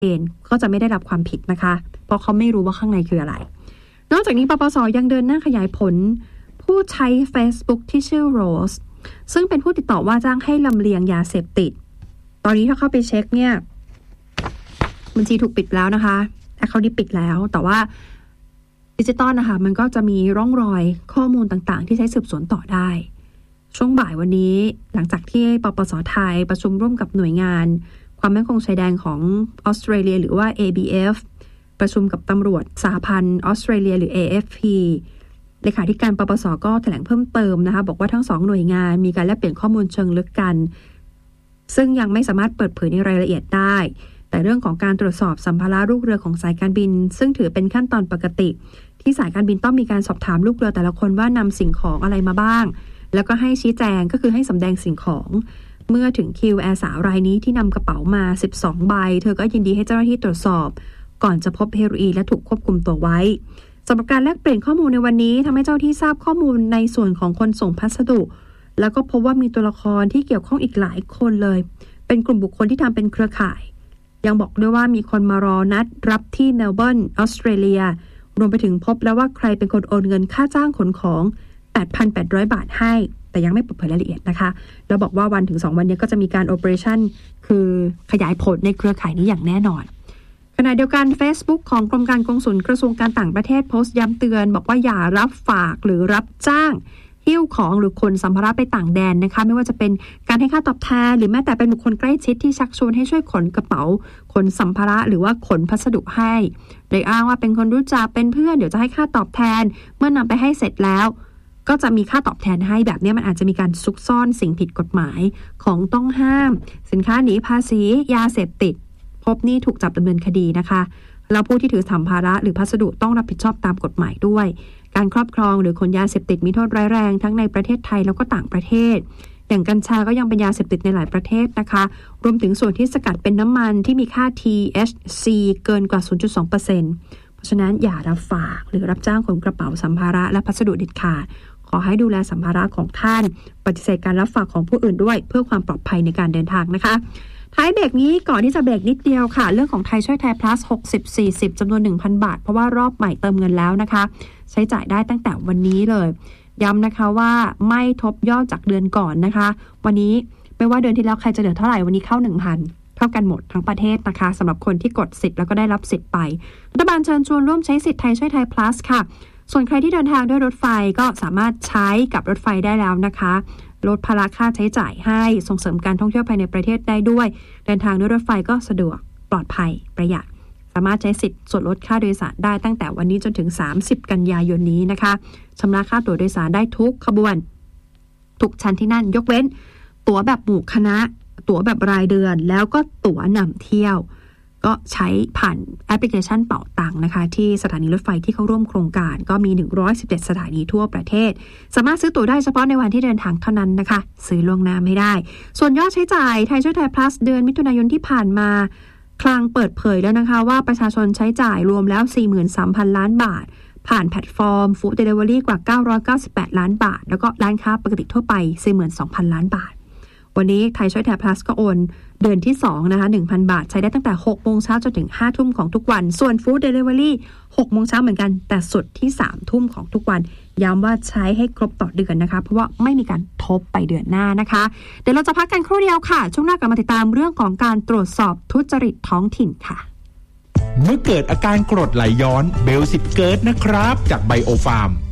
เองก็จะไม่ได้รับความผิดนะคะเพราะเขาไม่รู้ว่าข้างในคืออะไรนอกจากนี้ปปส.ยังเดินหน้าขยายผลผู้ใช้ Facebook ที่ชื่อ Rose ซึ่งเป็นผู้ติดต่อว่าจ้างให้ลำเลียงยาเสพติดตอนนี้ถ้าเข้าไปเช็คเนี่ยบัญชีถูกปิดแล้วนะคะaccount นี้ปิดแล้วแต่ว่าดิจิตอลนะคะมันก็จะมีร่องรอยข้อมูลต่างๆที่ใช้สืบสวนต่อได้ช่วงบ่ายวันนี้หลังจากที่ปปส.ไทยประชุมร่วมกับหน่วยงานความมั่นคงชายแดนของออสเตรเลียหรือว่า ABF ประชุมกับตำรวจสหพันธ์ออสเตรเลียหรือ AFP เลขาธิการปปส.ก็แถลงเพิ่มเติมนะคะบอกว่าทั้งสองหน่วยงานมีการแลกเปลี่ยนข้อมูลเชิงลึกกันซึ่งยังไม่สามารถเปิดเผยในรายละเอียดได้แต่เรื่องของการตรวจสอบสัมภาระลูกเรือของสายการบินซึ่งถือเป็นขั้นตอนปกติที่สายการบินต้องมีการสอบถามลูกเรือแต่ละคนว่านำสิ่งของอะไรมาบ้างแล้วก็ให้ชี้แจงก็คือให้สำแดงสิ่งของเมื่อถึงคิวแอร์สาวรายนี้ที่นำกระเป๋ามา12ใบเธอก็ยินดีให้เจ้าหน้าที่ตรวจสอบก่อนจะพบเฮโรอีนและถูกควบคุมตัวไว้สำหรับการแลกเปลี่ยนข้อมูลในวันนี้ทำให้เจ้าที่ทราบข้อมูลในส่วนของคนส่งพัสดุแล้วก็พบว่ามีตัวละครที่เกี่ยวข้องอีกหลายคนเลยเป็นกลุ่มบุคคลที่ทำเป็นเครือข่ายยังบอกด้วยว่ามีคนมารอนัดรับที่เมลเบิร์นออสเตรเลียรวมไปถึงพบแล้วว่าใครเป็นคนโอนเงินค่าจ้างขนของ 8,800 บาทให้แต่ยังไม่เปิดเผยรายละเอียดนะคะแล้วบอกว่าวันถึง2วันนี้ก็จะมีการ operation คือขยายผลในเครือข่ายนี้อย่างแน่นอนขณะเดียวกัน Facebook ของกรมการกงสุลกระทรวงการต่างประเทศโพสต์ย้ำเตือนบอกว่าอย่ารับฝากหรือรับจ้างหิ้วของหรือขนสัมภาระไปต่างแดนนะคะไม่ว่าจะเป็นการให้ค่าตอบแทนหรือแม้แต่เป็นบุคคลใกล้ชิดที่ชักชวนให้ช่วยขนกระเป๋าขนสัมภาระหรือว่าขนพัสดุให้โดยอ้างว่าเป็นคนรู้จักเป็นเพื่อนเดี๋ยวจะให้ค่าตอบแทนเมื่อนำไปให้เสร็จแล้วก็จะมีค่าตอบแทนให้แบบนี้มันอาจจะมีการซุกซ่อนสิ่งผิดกฎหมายของต้องห้ามสินค้าหนีภาษียาเสพติดพบนี่ถูกจับดำเนินคดีนะคะแล้วผู้ที่ถือสัมภาระหรือพัสดุต้องรับผิดชอบตามกฎหมายด้วยการครอบครองหรือขนยาเสพติดมีโทษร้ายแรงทั้งในประเทศไทยแล้วก็ต่างประเทศอย่างกัญชาก็ยังเป็นยาเสพติดในหลายประเทศนะคะรวมถึงส่วนที่สกัดเป็นน้ำมันที่มีค่า THC เกินกว่า 0.2% เพราะฉะนั้นอย่ารับฝากหรือรับจ้างขนกระเป๋าสัมภาระและพัสดุเด็ดขาดขอให้ดูแลสัมภาระของท่านปฏิเสธการรับฝากของผู้อื่นด้วยเพื่อความปลอดภัยในการเดินทางนะคะท้ายเบรกนี้ก่อนที่จะเบรกนิดเดียวค่ะเรื่องของไทยช่วยไทย plus 60-40 จำนวน 1,000 บาทเพราะว่ารอบใหม่เติมเงินแล้วนะคะใช้จ่ายได้ตั้งแต่วันนี้เลยย้ำนะคะว่าไม่ทบยอดจากเดือนก่อนนะคะวันนี้ไม่ว่าเดือนที่แล้วใครจะเหลือเท่าไหร่วันนี้เข้า 1,000 เท่ากันหมดทั้งประเทศนะคะสำหรับคนที่กดสิทธิ์แล้วก็ได้รับสิทธิ์ไปรัฐบาลเชิญชวนร่วมใช้สิทธิ์ไทยช่วยไทย plus ค่ะส่วนใครที่เดินทางด้วยรถไฟก็สามารถใช้กับรถไฟได้แล้วนะคะลดภาระค่าใช้จ่ายให้ส่งเสริมการท่องเที่ยวภายในประเทศได้ด้วยเดินทางด้วยรถไฟก็สะดวกปลอดภัยประหยัดสามารถใช้สิทธิ์ส่วนลดค่าโดยสารได้ตั้งแต่วันนี้จนถึง30กันยายนนี้นะคะชำระค่าตั๋วโดยสารได้ทุกขบวนทุกชั้นที่นั่นยกเว้นตั๋วแบบหมู่คณะตั๋วแบบรายเดือนแล้วก็ตั๋วนำเที่ยวก็ใช้ผ่านแอปพลิเคชันเป๋าตังนะคะที่สถานีรถไฟที่เข้าร่วมโครงการก็มี117สถานีทั่วประเทศสามารถซื้อตั๋วได้เฉพาะในวันที่เดินทางเท่านั้นนะคะซื้อล่วงหน้าไม่ได้ส่วนยอดใช้จ่ายไทยช่วยไทย plus เดือนมิถุนายนที่ผ่านมาคลังเปิดเผยแล้วนะคะว่าประชาชนใช้จ่ายรวมแล้ว 43,000 ล้านบาทผ่านแพลตฟอร์ม Food Delivery กว่า998ล้านบาทแล้วก็ร้านค้าปกติทั่วไป 42,000 ล้านบาทวันนี้ไทยช่วยไทย plus ก็โอนเดือนที่2นะคะ 1,000 บาทใช้ได้ตั้งแต่ 6 โมงเช้าจนถึง 5 ทุ่มของทุกวันส่วน Food Delivery 6 โมงเช้าเหมือนกันแต่สุดที่ 3 ทุ่มของทุกวันย้ำว่าใช้ให้ครบต่อเดือนนะคะเพราะว่าไม่มีการทบไปเดือนหน้านะคะเดี๋ยวเราจะพักกันครู่เดียวค่ะช่วงหน้ากลับมาติดตามเรื่องของการตรวจสอบทุจริตท้องถิ่นค่ะเมื่อเกิดอาการกรดไหลย้อนเบลสิบเกิร์ตนะครับจากไบโอฟาร์ม